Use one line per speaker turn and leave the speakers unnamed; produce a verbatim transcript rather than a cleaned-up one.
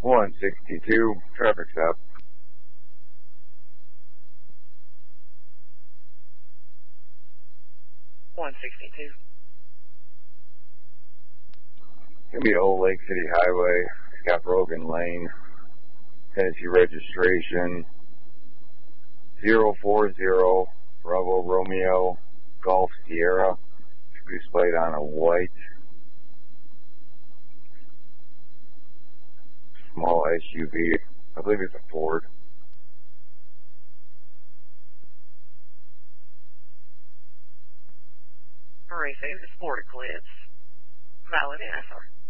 one sixty-two, traffic stop.
one sixty-two.
Gonna be Old Lake City Highway, Scott Brogan Lane, Tennessee registration, zero four zero, Bravo Romeo, Golf Sierra, displayed on a white, small S U V, I believe it's a Ford.
Receive the Sport Eclipse. Valid answer.